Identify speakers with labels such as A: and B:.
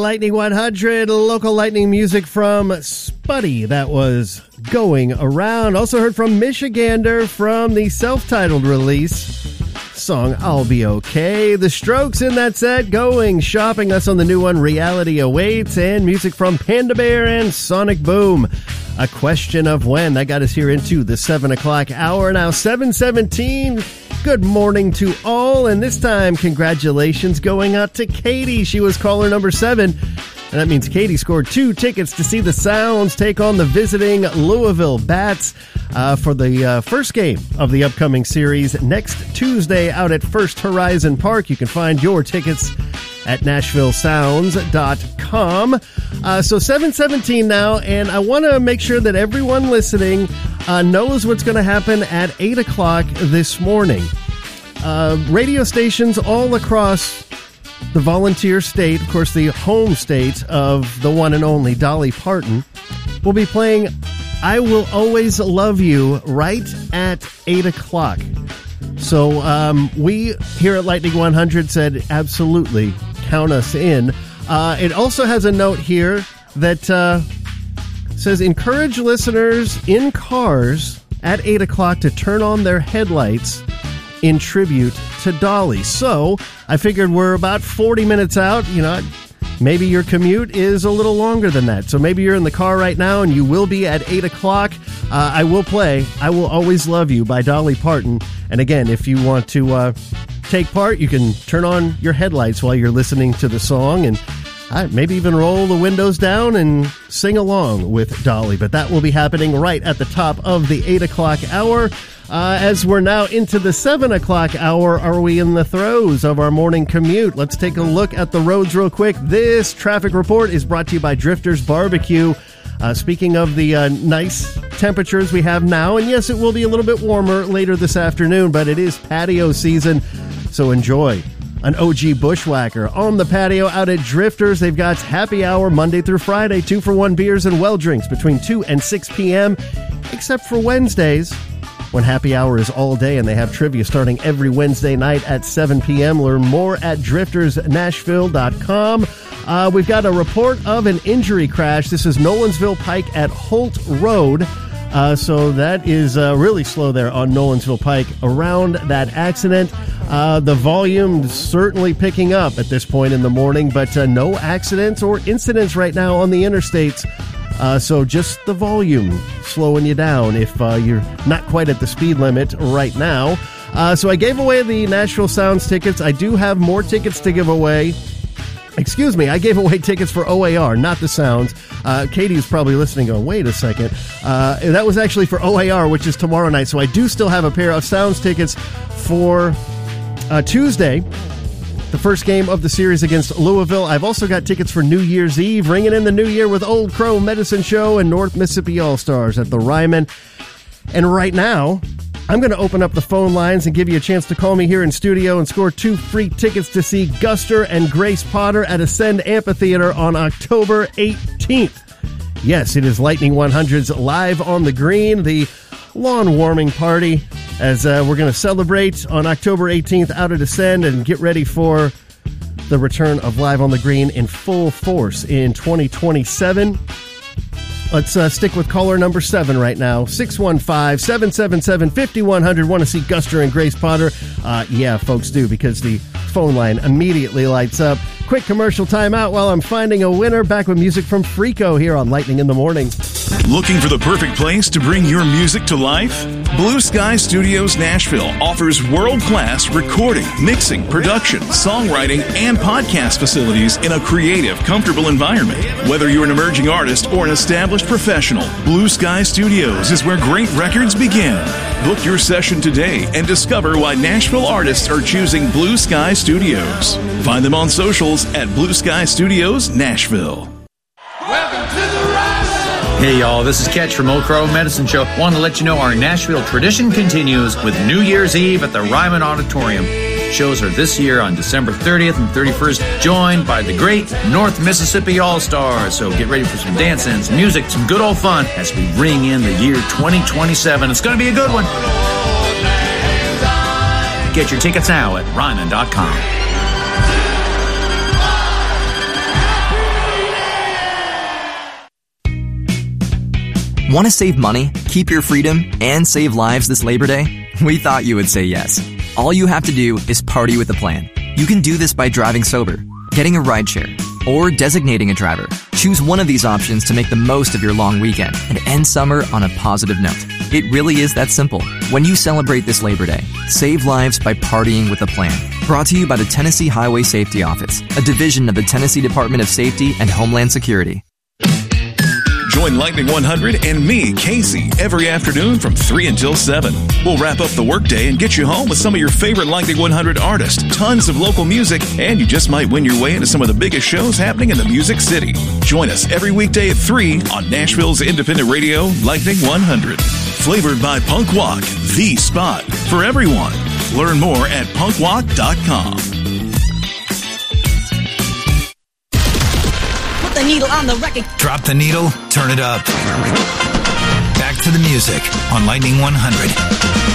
A: Lightning 100, local lightning music from Spuddy. That was Going Around. Also heard from Michigander from the self-titled release song I'll Be Okay. The Strokes in that set, Going Shopping. That's on the new one, Reality Awaits. And music from Panda Bear and Sonic Boom. A Question of When. That got us here into the 7 o'clock hour. Now 7:17. Good morning to all, and this time, congratulations going out to Katie. She was caller number 7, and that means Katie scored 2 tickets to see the Sounds take on the visiting Louisville Bats for the first game of the upcoming series next Tuesday out at First Horizon Park. You can find your tickets at NashvilleSounds.com. So 7:17 now, and I want to make sure that everyone listening knows what's going to happen at 8 o'clock this morning. Radio stations all across the volunteer state, of course the home state of the one and only Dolly Parton, will be playing I Will Always Love You right at 8 o'clock. So we here at Lightning 100 said absolutely count us in. It also has a note here that says encourage listeners in cars at 8 o'clock to turn on their headlights in tribute to Dolly. So I figured we're about 40 minutes out. You know, maybe your commute is a little longer than that. So maybe you're in the car right now and you will be at 8 o'clock. I will play I Will Always Love You by Dolly Parton. And again, if you want to take part, you can turn on your headlights while you're listening to the song and maybe even roll the windows down and sing along with Dolly. But that will be happening right at the top of the 8 o'clock hour. As we're now into the 7 o'clock hour, are we in the throes of our morning commute? Let's take a look at the roads real quick. This traffic report is brought to you by Drifters Barbecue. Speaking of the nice temperatures we have now, and yes, it will be a little bit warmer later this afternoon, but it is patio season, so enjoy an OG Bushwhacker on the patio out at Drifters. They've got happy hour Monday through Friday, 2-for-1 beers and well drinks between 2 and 6 p.m., except for Wednesdays, when happy hour is all day, and they have trivia starting every Wednesday night at 7 p.m. Learn more at driftersnashville.com. We've got a report of an injury crash. This is Nolensville Pike at Holt Road. So that is really slow there on Nolensville Pike around that accident. The volume certainly picking up at this point in the morning, but no accidents or incidents right now on the interstates. So just the volume slowing you down if you're not quite at the speed limit right now. So I gave away the Nashville Sounds tickets. I do have more tickets to give away. Excuse me, I gave away tickets for OAR, not the Sounds. Katie is probably listening going, wait a second. That was actually for OAR, which is tomorrow night. So I do still have a pair of Sounds tickets for Tuesday, the first game of the series against Louisville. I've also got tickets for New Year's Eve, ringing in the new year with Old Crow Medicine Show and North Mississippi All-Stars at the Ryman. And right now, I'm going to open up the phone lines and give you a chance to call me here in studio and score 2 free tickets to see Guster and Grace Potter at Ascend Amphitheater on October 18th. Yes, it is Lightning 100's Live on the Green, the lawn warming party, as we're going to celebrate on October 18th out at Ascend and get ready for the return of Live on the Green in full force in 2027. Let's stick with caller number 7 right now. 615-777-5100. Want to see Guster and Grace Potter? Yeah, folks do, because the phone line immediately lights up. Quick commercial timeout while I'm finding a winner. Back with music from Freako here on Lightning in the Morning.
B: Looking for the perfect place to bring your music to life? Blue Sky Studios Nashville offers world-class recording, mixing, production, songwriting, and podcast facilities in a creative, comfortable environment. Whether you're an emerging artist or an established professional, Blue Sky Studios is where great records begin. Book your session today and discover why Nashville artists are choosing Blue Sky Studios. Find them on socials at Blue Sky Studios Nashville.
C: Welcome to the Ryman.
D: Hey y'all, this is Ketch from Old Crow Medicine Show. Want to let you know our Nashville tradition continues with New Year's Eve at the Ryman Auditorium. Shows are this year on December 30th and 31st, joined by the great North Mississippi All-Stars. So get ready for some dancing, some music, some good old fun as we ring in the year 2027. It's going to be a good one. Get your tickets now at Ryman.com.
E: Want to save money, keep your freedom, and save lives this Labor Day? We thought you would say yes. All you have to do is party with a plan. You can do this by driving sober, getting a rideshare, or designating a driver. Choose one of these options to make the most of your long weekend and end summer on a positive note. It really is that simple. When you celebrate this Labor Day, save lives by partying with a plan. Brought to you by the Tennessee Highway Safety Office, a division of the Tennessee Department of Safety and Homeland Security.
B: Join Lightning 100 and me, Casey, every afternoon from 3 until 7. We'll wrap up the workday and get you home with some of your favorite Lightning 100 artists, tons of local music, and you just might win your way into some of the biggest shows happening in the Music City. Join us every weekday at 3 on Nashville's independent radio, Lightning 100. Flavored by Punk Walk, the spot for everyone. Learn more at punkwalk.com.
F: The needle on the record.
G: Drop the needle, turn it up. Back to the music on Lightning 100.